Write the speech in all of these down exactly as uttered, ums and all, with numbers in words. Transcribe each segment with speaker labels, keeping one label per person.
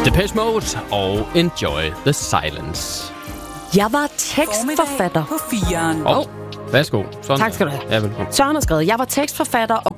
Speaker 1: Depeche Mode og Enjoy the Silence.
Speaker 2: Jeg var tekstforfatter.
Speaker 3: På firen.
Speaker 1: Åh, oh, værsgo. Sådan.
Speaker 2: Tak skal du have.
Speaker 1: Ja, velkommen.
Speaker 2: Søren har skrevet, jeg var tekstforfatter og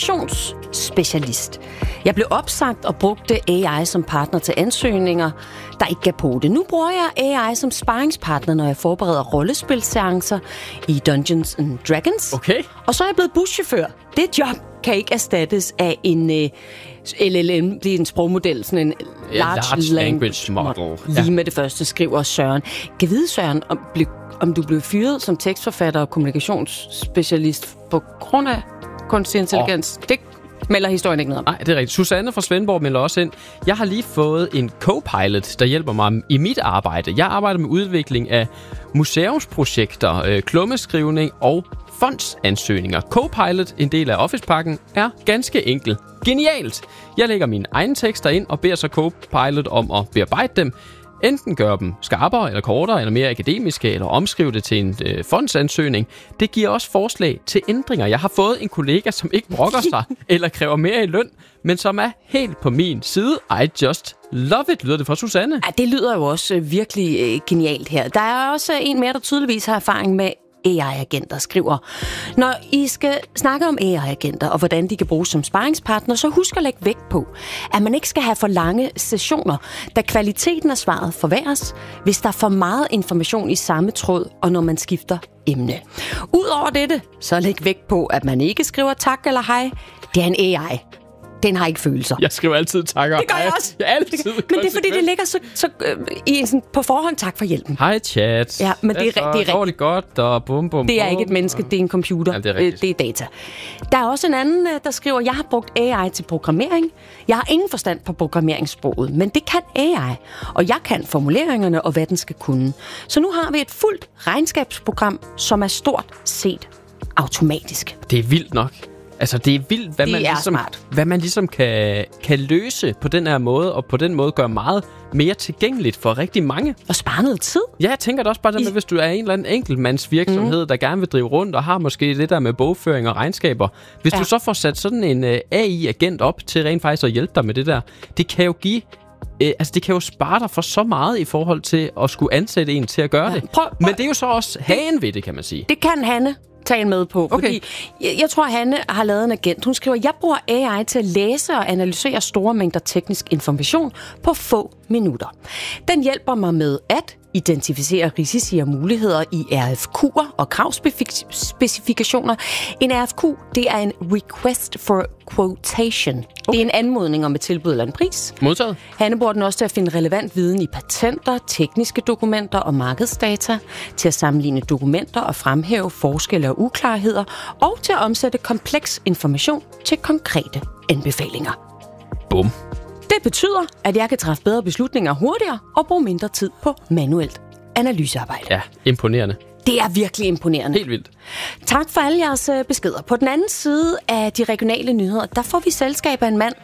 Speaker 2: kommunikationsspecialist. Jeg blev opsagt og brugte A I som partner til ansøgninger, der ikke gav på det. Nu bruger jeg A I som sparringspartner, når jeg forbereder rollespilseancer i Dungeons and Dragons.
Speaker 1: Okay.
Speaker 2: Og så er jeg blevet buschauffør. Det job kan ikke erstattes af en uh, L L M. Det er en sprogmodel, sådan en
Speaker 1: Ja,
Speaker 2: large,
Speaker 1: large language model.
Speaker 2: Lige
Speaker 1: Ja.
Speaker 2: med det første skriver Søren. Kan vide, Søren, om, ble, om du blev fyret som tekstforfatter og kommunikationsspecialist på grund af kunstig intelligens? Oh. Det melder historien ikke noget om.
Speaker 1: Nej, det er rigtigt. Susanne fra Svendborg melder også ind. Jeg har lige fået en co-pilot, der hjælper mig i mit arbejde. Jeg arbejder med udvikling af museumsprojekter, øh, klummeskrivning og fondsansøgninger. Co-pilot, en del af Office-pakken, er ganske enkel. Genialt! Jeg lægger mine egne tekster ind og beder så co-pilot om at bearbejde dem. Enten gøre dem skarpere eller kortere eller mere akademiske, eller omskrive det til en øh, fondsansøgning. Det giver også forslag til ændringer. Jeg har fået en kollega, som ikke brokker sig eller kræver mere i løn, men som er helt på min side. I just love it, lyder det fra Susanne.
Speaker 2: Ja, det lyder jo også øh, virkelig øh, genialt her. Der er også en mere, der tydeligvis har erfaring med A I-agenter, skriver. Når I skal snakke om A I-agenter og hvordan de kan bruges som sparringspartner, så husk at lægge vægt på, at man ikke skal have for lange sessioner, da kvaliteten af svaret forværres, hvis der er for meget information i samme tråd, og når man skifter emne. Udover dette, så læg vægt på, at man ikke skriver tak eller hej. Det er en A I. Den har ikke følelser.
Speaker 1: Jeg skriver altid takker.
Speaker 2: Det gør jeg også.
Speaker 1: Jeg altid.
Speaker 2: Men det er fordi, det ligger så, så øh, i en sådan, på forhånd, tak for hjælpen.
Speaker 1: Hej chat.
Speaker 2: Ja, men det er,
Speaker 1: så,
Speaker 2: det er
Speaker 1: går
Speaker 2: rigtigt.
Speaker 1: det godt, og bum, bum,
Speaker 2: Det er
Speaker 1: bum,
Speaker 2: ikke et menneske, det er en computer.
Speaker 1: Ja, det er
Speaker 2: øh,
Speaker 1: rigtigt.
Speaker 2: det er data. Der er også en anden, der skriver, jeg har brugt A I til programmering. Jeg har ingen forstand på programmeringssproget, men det kan A I. Og jeg kan formuleringerne og hvad den skal kunne. Så nu har vi et fuldt regnskabsprogram, som er stort set automatisk.
Speaker 1: Det er vildt nok. Altså, det er vildt, hvad,
Speaker 2: Det
Speaker 1: man
Speaker 2: er
Speaker 1: ligesom,
Speaker 2: smart.
Speaker 1: hvad man ligesom kan, kan løse på den her måde, og på den måde gøre meget mere tilgængeligt for rigtig mange.
Speaker 2: Og spare noget tid.
Speaker 1: Ja, jeg tænker da også bare det med, hvis du er en eller anden enkeltmandsvirksomhed, mm. der gerne vil drive rundt og har måske det der med bogføring og regnskaber. Hvis ja. du så får sat sådan en uh, A I-agent op til rent faktisk at hjælpe dig med det der, det kan jo give... Uh, altså, det kan jo spare dig for så meget i forhold til at skulle ansætte en til at gøre
Speaker 2: Ja,
Speaker 1: det.
Speaker 2: prøv, prøv.
Speaker 1: Men det er jo så også hagen ved det, kan man sige.
Speaker 2: Det kan Hanne tale med på,
Speaker 1: Okay.
Speaker 2: fordi jeg, jeg tror, Hanne har lavet en agent. Hun skriver, jeg bruger A I til at læse og analysere store mængder teknisk information på få minutter. Den hjælper mig med at identificere risici og muligheder i R F Q'er og kravspecifikationer. En R F Q, det er en request for quotation. Okay. Det er en anmodning om et tilbud eller en pris.
Speaker 1: Modtaget.
Speaker 2: Hanne bruger den også til at finde relevant viden i patenter, tekniske dokumenter og markedsdata, til at sammenligne dokumenter og fremhæve forskelle og uklarheder, og til at omsætte kompleks information til konkrete anbefalinger.
Speaker 1: Bum.
Speaker 2: Det betyder, at jeg kan træffe bedre beslutninger hurtigere og bruge mindre tid på manuelt analysearbejde.
Speaker 1: Ja, imponerende.
Speaker 2: Det er virkelig imponerende.
Speaker 1: Helt vildt.
Speaker 2: Tak for alle jeres øh, beskeder. På den anden side af de regionale nyheder, der får vi selskab af en mand,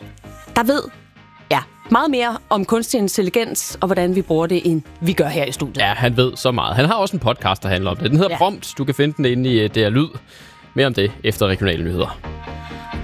Speaker 2: der ved ja, meget mere om kunstig intelligens og hvordan vi bruger det, end vi gør her i studiet.
Speaker 1: Ja, han ved så meget. Han har også en podcast, der handler om det. Den hedder
Speaker 2: Ja.
Speaker 1: Prompt. Du kan finde den inde i D R Lyd. Mere om det efter regionale nyheder.